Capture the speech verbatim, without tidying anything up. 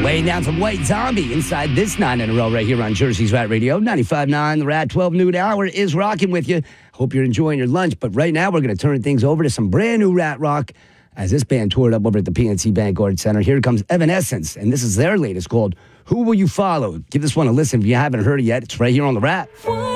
Laying down some White Zombie inside this nine in a row right here on Jersey's Rat Radio. ninety-five point nine, the Rat, twelve noon hour is rocking with you. Hope you're enjoying your lunch. But right now, we're going to turn things over to some brand new Rat Rock as this band toured up over at the P N C Bank Art Center. Here comes Evanescence, and this is their latest called Who Will You Follow? Give this one a listen if you haven't heard it yet. It's right here on the Rat.